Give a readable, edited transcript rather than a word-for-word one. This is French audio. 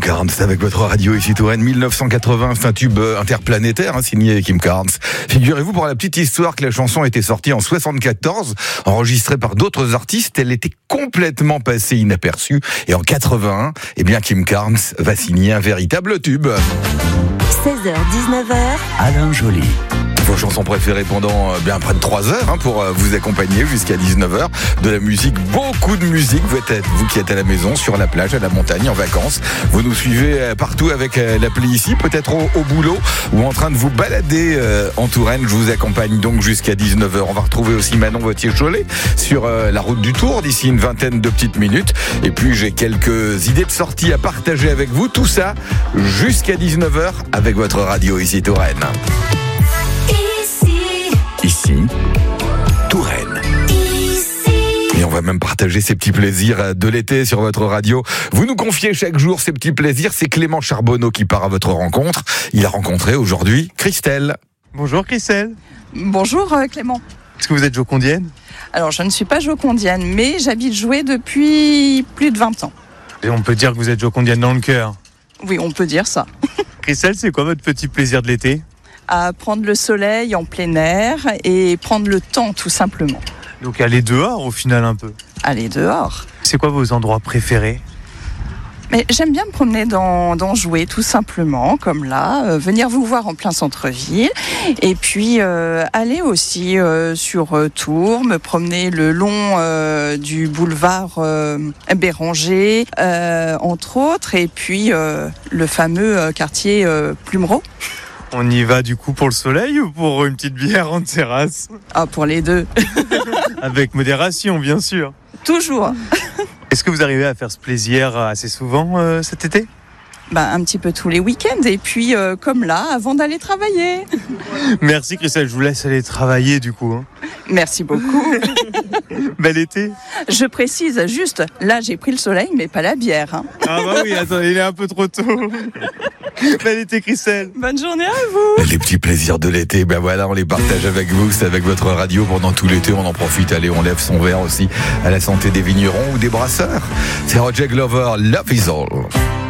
Carnes avec votre radio ici Touraine 1980, c'est un tube interplanétaire signé Kim Carnes. Figurez-vous pour la petite histoire que la chanson était sortie en 74, enregistrée par d'autres artistes, elle était complètement passée inaperçue et en 81, Kim Carnes va signer un véritable tube. 16h-19h, Alain Joly. Vos chansons préférées pendant près de 3 heures pour vous accompagner jusqu'à 19h. De la musique, beaucoup de musique. Vous qui êtes à la maison, sur la plage, à la montagne, en vacances. Vous nous suivez partout avec l'appli ici, peut-être au boulot ou en train de vous balader en Touraine. Je vous accompagne donc jusqu'à 19h. On va retrouver aussi Manon Vauthier-Cholet sur la route du Tour d'ici une vingtaine de petites minutes. Et puis j'ai quelques idées de sortie à partager avec vous. Tout ça jusqu'à 19h avec votre radio ici Touraine. Ici, Touraine. Et on va même partager ces petits plaisirs de l'été sur votre radio. Vous nous confiez chaque jour ces petits plaisirs. C'est Clément Charbonneau qui part à votre rencontre. Il a rencontré aujourd'hui Christelle. Bonjour Christelle. Bonjour Clément. Est-ce que vous êtes jocondienne ? Alors je ne suis pas jocondienne, mais j'habite Joué depuis plus de 20 ans. Et on peut dire que vous êtes jocondienne dans le cœur. Oui, on peut dire ça. Christelle, c'est quoi votre petit plaisir de l'été ? À prendre le soleil en plein air et prendre le temps tout simplement. Donc aller dehors au final un peu. Aller dehors. C'est quoi vos endroits préférés ? Mais j'aime bien me promener dans Joué tout simplement, comme là, venir vous voir en plein centre-ville et puis aller aussi sur Tours, me promener le long du boulevard Béranger, entre autres, et puis le fameux quartier Plumereau. On y va du coup pour le soleil ou pour une petite bière en terrasse ? Ah, pour les deux. Avec modération, bien sûr. Toujours. Est-ce que vous arrivez à faire ce plaisir assez souvent cet été ? Un petit peu tous les week-ends et puis comme là, avant d'aller travailler. Merci Christelle, je vous laisse aller travailler du coup. Merci beaucoup. Bel été. Je précise juste, là j'ai pris le soleil mais pas la bière. Ah bah oui, attends, il est un peu trop tôt. Bel été Christelle. Bonne journée à vous. Les petets plaisirs de l'été, on les partage avec vous. C'est avec votre radio pendant tout l'été. On en profite. Allez, on lève son verre aussi à la santé des vignerons ou des brasseurs. C'est Roger Glover, Love is All.